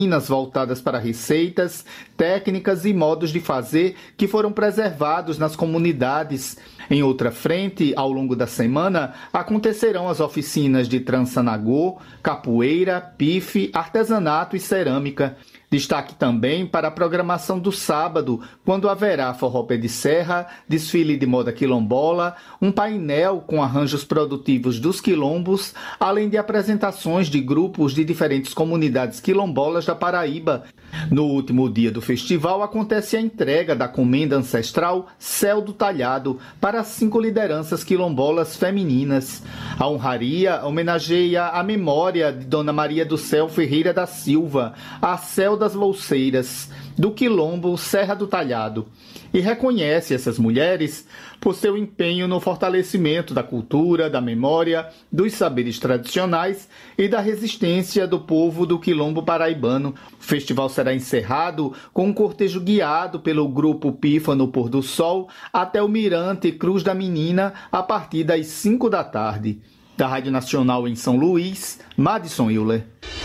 voltadas para receitas, técnicas e modos de fazer que foram preservados nas comunidades. Em outra frente, ao longo da semana, acontecerão as oficinas de trança nagô, capoeira, pife, artesanato e cerâmica. Destaque também para a programação do sábado, quando haverá forró pé de serra, desfile de moda quilombola, um painel com arranjos produtivos dos quilombos, além de apresentações de grupos de diferentes comunidades quilombolas da Paraíba. No último dia do festival acontece a entrega da comenda ancestral Céu do Talhado para 5 lideranças quilombolas femininas. A honraria homenageia a memória de Dona Maria do Céu Ferreira da Silva, a Céu das Louceiras, do quilombo Serra do Talhado, e reconhece essas mulheres por seu empenho no fortalecimento da cultura, da memória, dos saberes tradicionais e da resistência do povo do quilombo paraibano. O festival será encerrado com um cortejo guiado pelo grupo Pífano Pôr do Sol até o Mirante Cruz da Menina a partir das 5 da tarde. Da Rádio Nacional em São Luís, Madison Euler.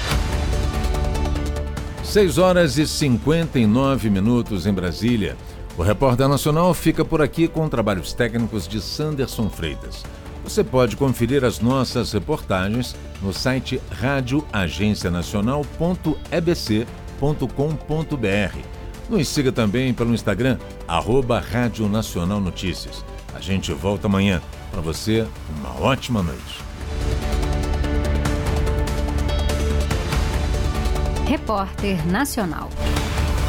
6h59 em Brasília. O Repórter Nacional fica por aqui com trabalhos técnicos de Sanderson Freitas. Você pode conferir as nossas reportagens no site radioagencianacional.ebc.com.br. Nos siga também pelo Instagram, @Rádio Nacional Notícias. A gente volta amanhã. Para você, uma ótima noite. Repórter Nacional.